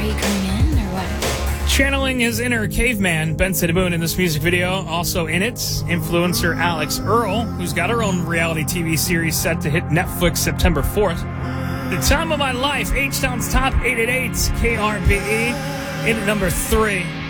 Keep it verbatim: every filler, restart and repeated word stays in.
Are you coming in or what? Channeling his inner caveman, Ben Siddaboon, in this music video. Also in it, influencer Alex Earl, who's got her own reality T V series set to hit Netflix September fourth. The Time of My Life, H-Town's Top eight eighty-eight, K R B E, in at number three.